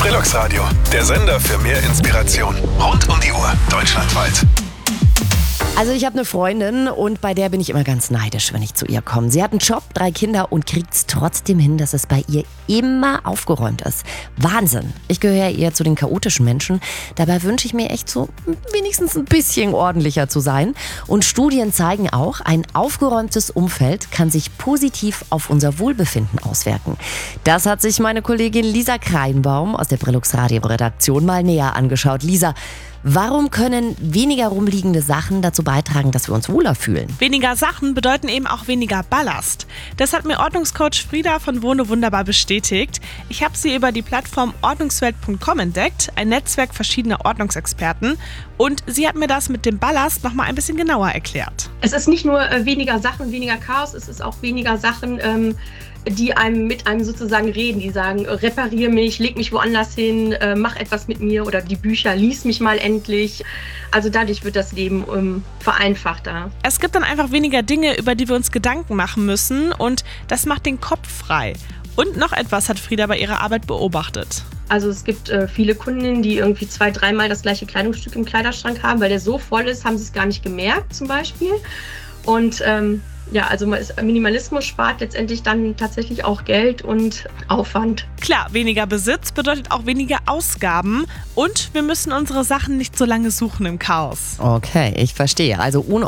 Trilux Radio, der Sender für mehr Inspiration. Rund um die Uhr, deutschlandweit. Also ich habe eine Freundin und bei der bin ich immer ganz neidisch, wenn ich zu ihr komme. Sie hat einen Job, 3 Kinder und kriegt es trotzdem hin, dass es bei ihr immer aufgeräumt ist. Wahnsinn. Ich gehöre eher zu den chaotischen Menschen. Dabei wünsche ich mir echt so wenigstens ein bisschen ordentlicher zu sein. Und Studien zeigen auch, ein aufgeräumtes Umfeld kann sich positiv auf unser Wohlbefinden auswirken. Das hat sich meine Kollegin Lisa Kreinbaum aus der Trilux Radio Redaktion mal näher angeschaut. Lisa, warum können weniger rumliegende Sachen dazu beitragen, dass wir uns wohler fühlen? Weniger Sachen bedeuten eben auch weniger Ballast. Das hat mir Ordnungscoach Frieda von Wohne Wunderbar bestätigt. Ich habe sie über die Plattform ordnungswelt.com entdeckt, ein Netzwerk verschiedener Ordnungsexperten. Und sie hat mir das mit dem Ballast nochmal ein bisschen genauer erklärt. Es ist nicht nur weniger Sachen, weniger Chaos, es ist auch weniger Sachen, die mit einem sozusagen reden, die sagen, reparier mich, leg mich woanders hin, mach etwas mit mir oder die Bücher, lies mich mal endlich. Also dadurch wird das Leben vereinfachter. Es gibt dann einfach weniger Dinge, über die wir uns Gedanken machen müssen und das macht den Kopf frei. Und noch etwas hat Frieda bei ihrer Arbeit beobachtet. Also es gibt viele Kundinnen, die irgendwie 2-3 Mal das gleiche Kleidungsstück im Kleiderschrank haben, weil der so voll ist, haben sie es gar nicht gemerkt zum Beispiel. Und also Minimalismus spart letztendlich dann tatsächlich auch Geld und Aufwand. Klar, weniger Besitz bedeutet auch weniger Ausgaben und wir müssen unsere Sachen nicht so lange suchen im Chaos. Okay, ich verstehe. Also